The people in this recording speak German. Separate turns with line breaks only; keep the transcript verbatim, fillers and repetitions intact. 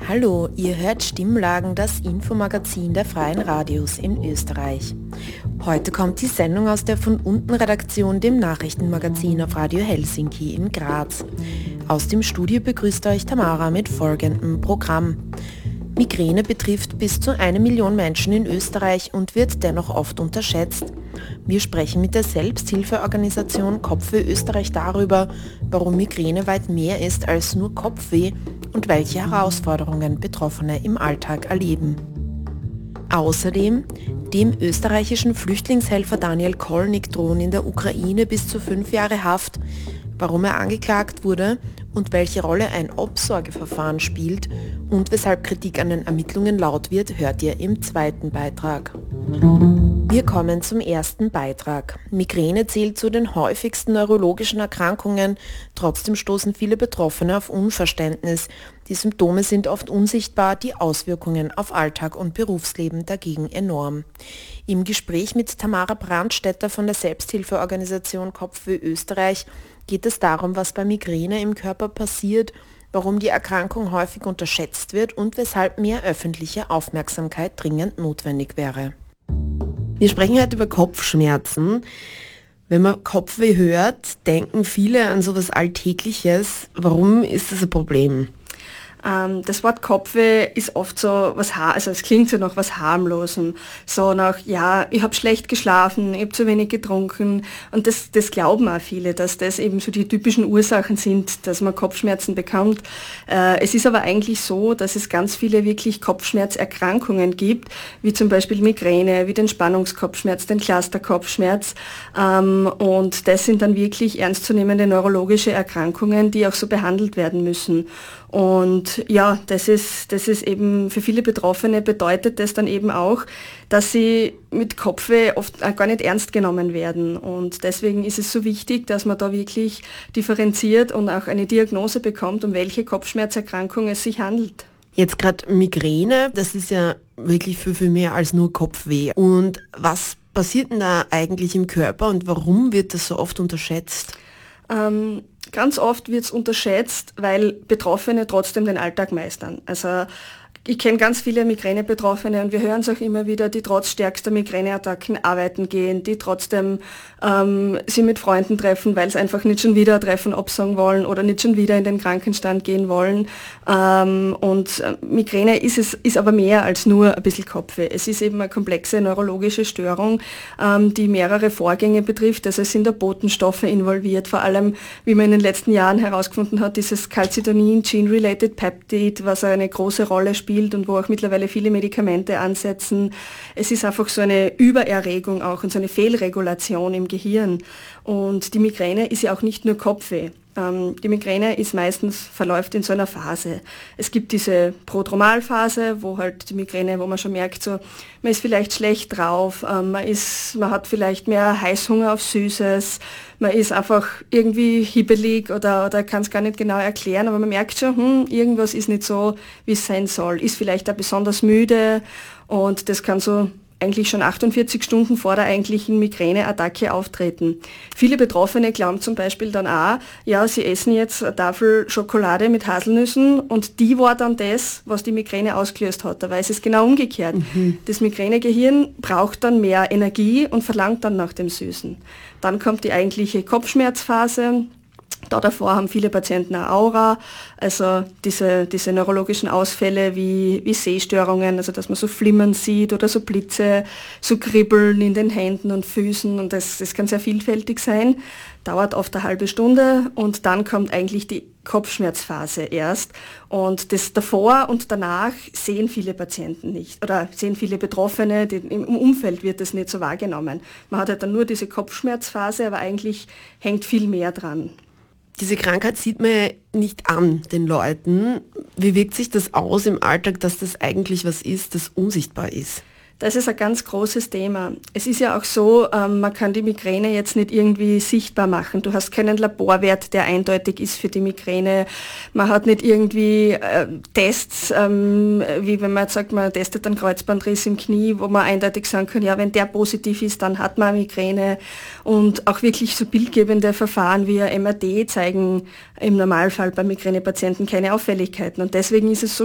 Hallo, ihr hört Stimmlagen, das Infomagazin der Freien Radios in Österreich. Heute kommt die Sendung aus der von unten Redaktion, dem Nachrichtenmagazin auf Radio Helsinki in Graz. Aus dem Studio begrüßt euch Tamara mit folgendem Programm. Migräne betrifft bis zu eine Million Menschen in Österreich und wird dennoch oft unterschätzt. Wir sprechen mit der Selbsthilfeorganisation Kopfweh Österreich darüber, warum Migräne weit mehr ist als nur Kopfweh und welche Herausforderungen Betroffene im Alltag erleben. Außerdem, dem österreichischen Flüchtlingshelfer Daniel Kolnik drohen in der Ukraine bis zu fünf Jahre Haft. Warum er angeklagt wurde und welche Rolle ein Obsorgeverfahren spielt und weshalb Kritik an den Ermittlungen laut wird, hört ihr im zweiten Beitrag. Wir kommen zum ersten Beitrag. Migräne zählt zu den häufigsten neurologischen Erkrankungen, trotzdem stoßen viele Betroffene auf Unverständnis. Die Symptome sind oft unsichtbar, die Auswirkungen auf Alltag und Berufsleben dagegen enorm. Im Gespräch mit Tamara Brandstetter von der Selbsthilfeorganisation Kopfweh Österreich geht es darum, was bei Migräne im Körper passiert, warum die Erkrankung häufig unterschätzt wird und weshalb mehr öffentliche Aufmerksamkeit dringend notwendig wäre. Wir sprechen heute über Kopfschmerzen. Wenn man Kopfweh hört, denken viele an sowas Alltägliches. Warum ist das ein Problem?
Ähm, das Wort Kopfweh ist oft so was, also es klingt so nach was Harmlosem, so nach, ja, ich habe schlecht geschlafen, ich habe zu wenig getrunken und das, das glauben auch viele, dass das eben so die typischen Ursachen sind, dass man Kopfschmerzen bekommt. Äh, es ist aber eigentlich so, dass es ganz viele wirklich Kopfschmerzerkrankungen gibt, wie zum Beispiel Migräne, wie den Spannungskopfschmerz, den Clusterkopfschmerz ähm, und das sind dann wirklich ernstzunehmende neurologische Erkrankungen, die auch so behandelt werden müssen. Und ja, das ist, das ist eben für viele Betroffene bedeutet das dann eben auch, dass sie mit Kopfweh oft gar nicht ernst genommen werden. Und deswegen ist es so wichtig, dass man da wirklich differenziert und auch eine Diagnose bekommt, um welche Kopfschmerzerkrankung es sich handelt.
Jetzt gerade Migräne, das ist ja wirklich viel, viel mehr als nur Kopfweh. Und was passiert denn da eigentlich im Körper und warum wird das so oft unterschätzt?
Ähm, Ganz oft wird es unterschätzt, weil Betroffene trotzdem den Alltag meistern. Also ich kenne ganz viele Migräne-Betroffene und wir hören es auch immer wieder, die trotz stärkster Migräneattacken arbeiten gehen, die trotzdem ähm, sie mit Freunden treffen, weil sie einfach nicht schon wieder ein Treffen absagen wollen oder nicht schon wieder in den Krankenstand gehen wollen. Ähm, und Migräne ist es ist aber mehr als nur ein bisschen Kopfweh. Es ist eben eine komplexe neurologische Störung, ähm, die mehrere Vorgänge betrifft. Also es sind da Botenstoffe involviert, vor allem, wie man in den letzten Jahren herausgefunden hat, dieses Calcitonin Gene-Related Peptide, was eine große Rolle spielt und wo auch mittlerweile viele Medikamente ansetzen. Es ist einfach so eine Übererregung auch und so eine Fehlregulation im Gehirn. Und die Migräne ist ja auch nicht nur Kopfweh. Ähm, die Migräne ist meistens, verläuft in so einer Phase. Es gibt diese Prodromalphase, wo halt die Migräne, wo man schon merkt, so, man ist vielleicht schlecht drauf, ähm, man ist, man hat vielleicht mehr Heißhunger auf Süßes, man ist einfach irgendwie hibbelig oder, oder kann es gar nicht genau erklären, aber man merkt schon, hm, irgendwas ist nicht so, wie es sein soll, ist vielleicht auch besonders müde und das kann so eigentlich schon achtundvierzig Stunden vor der eigentlichen Migräneattacke auftreten. Viele Betroffene glauben zum Beispiel dann auch, ja, sie essen jetzt eine Tafel Schokolade mit Haselnüssen und die war dann das, was die Migräne ausgelöst hat. Dabei ist es genau umgekehrt. Mhm. Das Migränegehirn braucht dann mehr Energie und verlangt dann nach dem Süßen. Dann kommt die eigentliche Kopfschmerzphase. Da davor haben viele Patienten eine Aura, also diese, diese neurologischen Ausfälle wie, wie Sehstörungen, also dass man so Flimmern sieht oder so Blitze, so Kribbeln in den Händen und Füßen und das, das kann sehr vielfältig sein, dauert oft eine halbe Stunde und dann kommt eigentlich die Kopfschmerzphase erst und das davor und danach sehen viele Patienten nicht oder sehen viele Betroffene, die, im Umfeld wird das nicht so wahrgenommen. Man hat halt dann nur diese Kopfschmerzphase, aber eigentlich hängt viel mehr dran.
Diese Krankheit sieht man ja nicht an den Leuten. Wie wirkt sich das aus im Alltag, dass das eigentlich was ist, das unsichtbar ist?
Das ist ein ganz großes Thema. Es ist ja auch so, ähm, man kann die Migräne jetzt nicht irgendwie sichtbar machen. Du hast keinen Laborwert, der eindeutig ist für die Migräne. Man hat nicht irgendwie äh, Tests, ähm, wie wenn man jetzt sagt, man testet einen Kreuzbandriss im Knie, wo man eindeutig sagen kann, ja, wenn der positiv ist, dann hat man Migräne. Und auch wirklich so bildgebende Verfahren wie ein M R T zeigen im Normalfall bei Migränepatienten keine Auffälligkeiten. Und deswegen ist es so